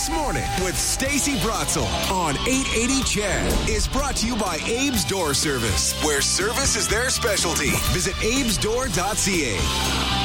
This Morning with Stacey Bratzel on 880 CHED is brought to you by Abe's Door Service, where service is their specialty. Visit abesdoor.ca.